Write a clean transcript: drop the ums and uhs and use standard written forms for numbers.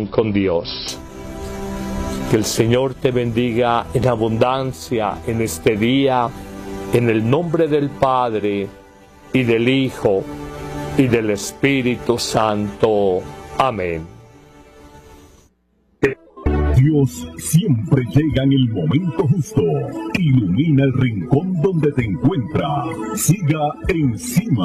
comunión con Dios. Que el Señor te bendiga en abundancia en este día, en el nombre del Padre, y del Hijo, y del Espíritu Santo. Amén. Dios siempre llega en el momento justo. Ilumina el rincón donde te encuentras. Siga encima.